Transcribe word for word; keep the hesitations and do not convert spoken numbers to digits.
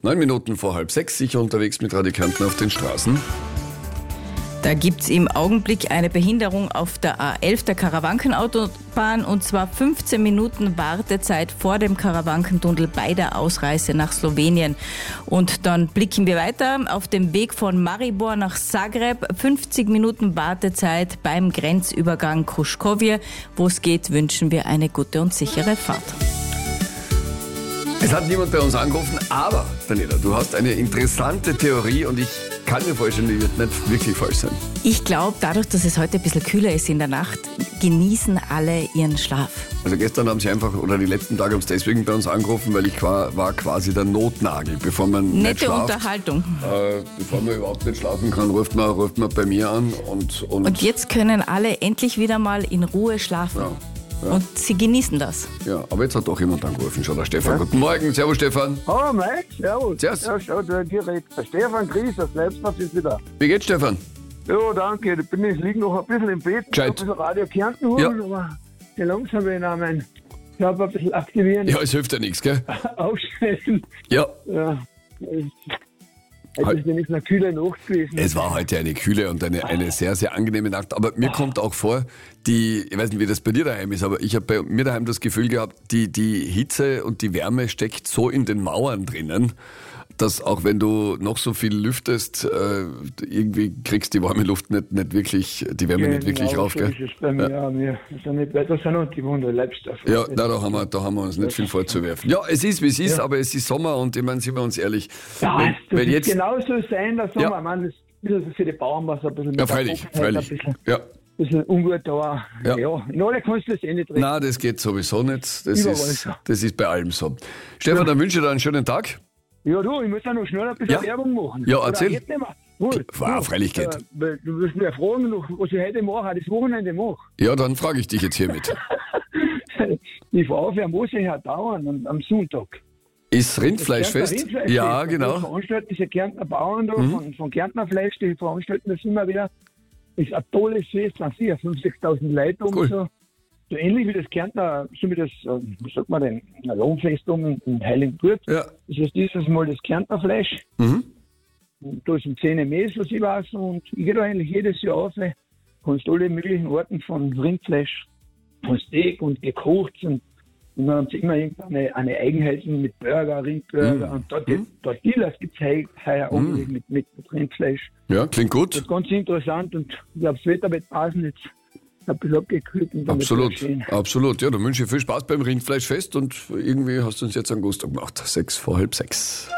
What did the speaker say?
Neun Minuten vor halb sechs, sicher unterwegs mit Radio Kärnten auf den Straßen. Da gibt es im Augenblick eine Behinderung auf der A elf, der Karawankenautobahn, und zwar fünfzehn Minuten Wartezeit vor dem Karawankentunnel bei der Ausreise nach Slowenien. Und dann blicken wir weiter auf dem Weg von Maribor nach Zagreb. fünfzig Minuten Wartezeit beim Grenzübergang Kruškovje. Wo es geht, wünschen wir eine gute und sichere Fahrt. Es hat niemand bei uns angerufen, aber, Daniela, du hast eine interessante Theorie und ich kann mir vorstellen, die wird nicht wirklich falsch sein. Ich glaube, dadurch, dass es heute ein bisschen kühler ist in der Nacht, genießen alle ihren Schlaf. Also gestern haben sie einfach, oder die letzten Tage haben sie deswegen bei uns angerufen, weil ich war, war quasi der Notnagel, bevor man nicht Nette schlaft. Unterhaltung. Äh, bevor man überhaupt nicht schlafen kann, ruft man, ruft man bei mir an. Und, und, Und jetzt können alle endlich wieder mal in Ruhe schlafen. Ja. Ja. Und sie genießen das. Ja, aber jetzt hat doch jemand angerufen, schon der Stefan. Ja. Guten Morgen, servus Stefan. Hallo Mike, servus. Servus. Ja, schau, der direkt. Der Stefan Gries, das Selbstplatz ist wieder. Wie geht's, Stefan? Ja, danke. Ich bin ich liege noch ein bisschen im Bett. Gescheit. Ein bisschen Radio Kärnten holen, ja. Aber so langsam will ich noch meinen Körper ein bisschen aktivieren. Ja, es hilft ja nichts, gell? Aufstellen. Ja. Ja. Es ist nämlich eine kühle Nacht gewesen. Es war heute eine kühle und eine, eine sehr, sehr angenehme Nacht. Aber mir kommt auch vor, die, ich weiß nicht, wie das bei dir daheim ist, aber ich habe bei mir daheim das Gefühl gehabt, die, die Hitze und die Wärme steckt so in den Mauern drinnen, dass auch wenn du noch so viel lüftest, äh, irgendwie kriegst die warme Luft nicht, nicht wirklich, die Wärme Ja, nicht wirklich genau, rauf, so gell? ist es bei mir, ja. Wir sind nicht weiter, sind und die Wunder Leibstoffe. Ja, nein, da haben wir, da haben wir uns nicht viel vorzuwerfen. Ja, es ist, wie es ist, Ja. aber es ist Sommer und ich meine, sind wir uns ehrlich. Ja, wenn, das wenn wird jetzt, genauso sein, der Sommer. Ja. Ich meine, das ist ein bisschen für die Bauern was ein bisschen mit ja, der freilich, Trockenheit freilich. Ein bisschen, Ja. bisschen ungut da. Ja. Ja. in alle kannst du das eh nicht reden. Nein, das geht sowieso nicht. Das Überall ist, so. das ist bei allem so. Stefan, Ja. dann wünsche ich dir einen schönen Tag. Ja, du, ich muss da noch schnell ein bisschen Ja. Werbung machen. Ja, Oder erzähl. jetzt nicht mehr. Gut. Ja, freilich geht. Äh, weil du wirst mir fragen, noch, was ich heute mache, das Wochenende mache. Ja, dann frage ich dich jetzt hiermit. Ich fahre auf, muss ich ja dauern am, am Sonntag. Ist Rindfleischfest? Das Rindfleischfest. Ja, Und genau. Die veranstalten diese Kärntner Bauern da, Mhm. von, von Kärntner Fleisch, die veranstalten das immer wieder. Ist ein tolles Fest, dann sicher fünftausend, sechstausend Leute um Cool. so. So ähnlich wie das Kärntner, so wie das, äh, wie sagt man denn, ein Lohnfest um in, in Heiligenburg. Ja. Das ist dieses Mal das Kärntner Fleisch. Mhm. Und da sind zehn Mäß, was ich weiß. Und ich gehe da eigentlich jedes Jahr auf. Kannst alle möglichen Arten von Rindfleisch, von Steak und gekocht. Und, und dann haben sie immer irgendeine eine Eigenheiten mit Burger, Rindburger. Mm. Und dort die Tortillas gibt es heuer auch Mm. mit, mit, mit Rindfleisch. Ja, klingt Das gut. ist ganz interessant. Und ich glaube, das Wetter wird passen jetzt. Ein bisschen abgekühlt. Und dann Absolut, wird es schön. absolut. Ja, dann wünsche ich viel Spaß beim Rindfleischfest und irgendwie hast du uns jetzt einen Gusto gemacht. Sechs vor halb sechs.